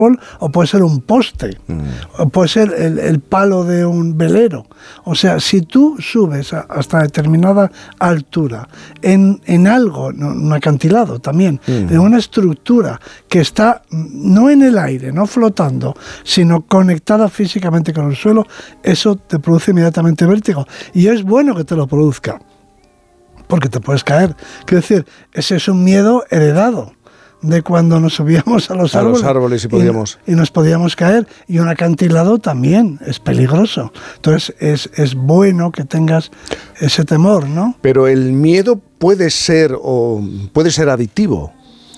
o puede ser un poste, o puede ser el palo de un velero. O sea, si tú subes hasta determinada altura en algo, un acantilado también, en una estructura que está no en el aire, no flotando, sino conectada físicamente con el suelo, eso te produce inmediatamente vértigo. Y es bueno que te lo produzca, porque te puedes caer. Quiero decir, ese es un miedo heredado de cuando nos subíamos a los árboles y nos podíamos caer, y un acantilado también es peligroso. Entonces es bueno que tengas ese temor, ¿no? Pero el miedo puede ser adictivo.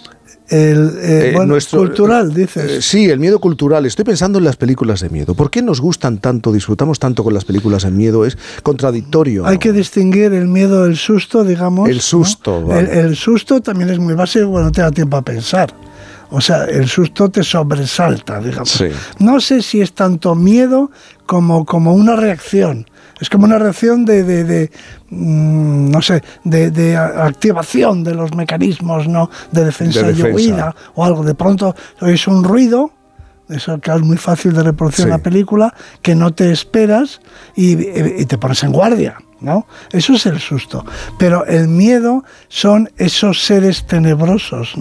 Cultural, dices. Sí, el miedo cultural. Estoy pensando en las películas de miedo. ¿Por qué nos gustan tanto, disfrutamos tanto con las películas de miedo? Es contradictorio. Hay que distinguir el miedo del susto, digamos. El susto, ¿no? Vale. El susto también es muy básico cuando te da tiempo a pensar. O sea, el susto te sobresalta, digamos. Sí. No sé si es tanto miedo como una reacción. Es como una reacción de activación de los mecanismos, ¿no?, de defensa y huida, o algo. De pronto oís un ruido, eso que es muy fácil de reproducir en la película, que no te esperas y te pones en guardia, ¿no? Eso es el susto. Pero el miedo son esos seres tenebrosos,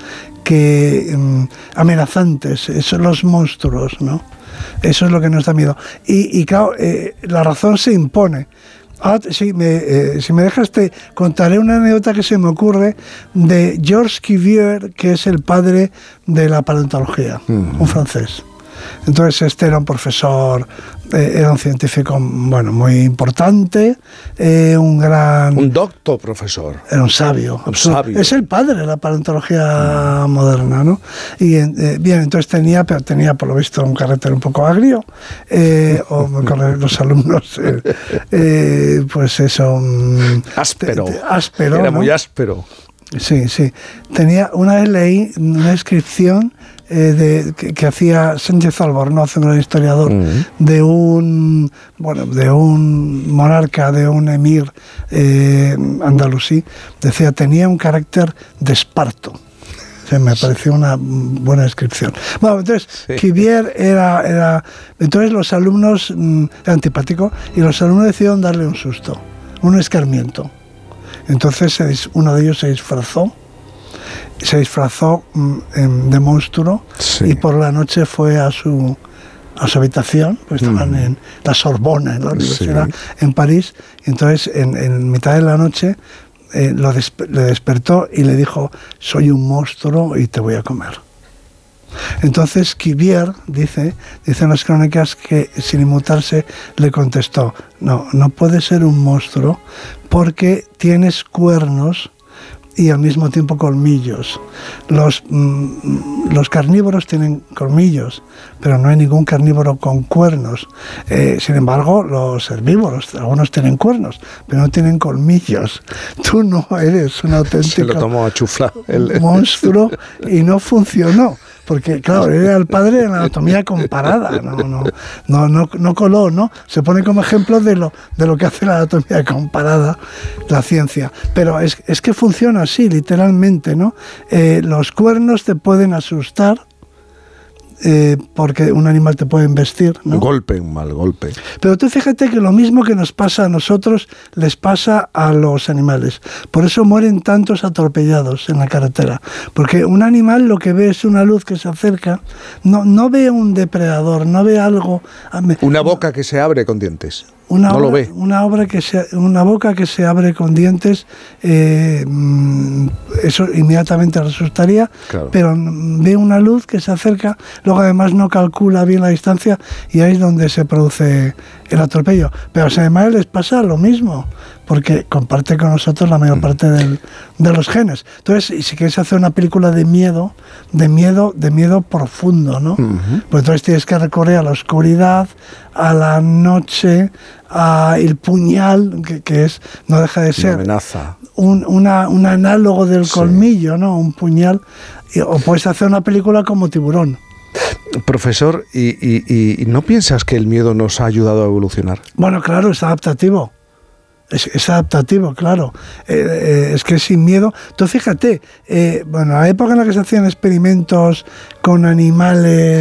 amenazantes, esos los monstruos, ¿no? Eso es lo que nos da miedo. Y claro, la razón se impone. Si me dejas, te contaré una anécdota que se me ocurre de Georges Cuvier, que es el padre de la paleontología, un francés. Entonces este era un profesor, era un científico, bueno, muy importante, un doctor profesor. Era un sabio. Es el padre de la paleontología moderna, ¿no? Y bien, entonces tenía por lo visto un carácter un poco agrio, con los alumnos, pues eso... áspero. Era, ¿no? Muy áspero. Sí. Una vez leí una descripción que hacía Sánchez Albornoz, un historiador, de un monarca, de un emir andalusí. Decía, tenía un carácter de esparto. Me pareció una buena descripción. Bueno, entonces, Cuvier era... Entonces los alumnos, era antipático, y los alumnos decidieron darle un susto, un escarmiento. Entonces uno de ellos se disfrazó de monstruo, y por la noche fue a su habitación, pues estaban en la Sorbona, en la universidad, en París. Entonces en mitad de la noche le despertó y le dijo: soy un monstruo y te voy a comer. Entonces Cuvier dice en las crónicas que, sin inmutarse, le contestó: no puedes ser un monstruo porque tienes cuernos y al mismo tiempo colmillos. Los carnívoros tienen colmillos, pero no hay ningún carnívoro con cuernos. Sin embargo, los herbívoros, algunos tienen cuernos, pero no tienen colmillos. Tú no eres un auténtico Se lo tomó a chufla monstruo, y no funcionó. Porque, claro, era el padre de la anatomía comparada, no coló, ¿no? Se pone como ejemplo de lo que hace la anatomía comparada, la ciencia. Pero es que funciona así, literalmente, ¿no? Los cuernos te pueden asustar, porque un animal te puede embestir, ¿no? Un mal golpe. Pero tú fíjate que lo mismo que nos pasa a nosotros les pasa a los animales. Por eso mueren tantos atropellados en la carretera. Porque un animal lo que ve es una luz que se acerca, no ve un depredador, no ve algo... Una boca que se abre con dientes. Lo ve. Una boca que se abre con dientes, eso inmediatamente le asustaría, claro. Pero ve una luz que se acerca, luego además no calcula bien la distancia, y ahí es donde se produce el atropello. Pero a los animales les pasa lo mismo, porque comparte con nosotros la mayor parte de los genes. Entonces, si quieres hacer una película de miedo profundo, ¿no? Pues entonces tienes que recurrir a la oscuridad, a la noche, a el puñal, que es, no deja de ser amenaza. Un análogo del colmillo, ¿no? Un puñal. O puedes hacer una película como Tiburón. Profesor, ¿y no piensas que el miedo nos ha ayudado a evolucionar? Bueno, claro, es adaptativo. Es adaptativo, claro. Es que sin miedo. Tú fíjate, la época en la que se hacían experimentos con animales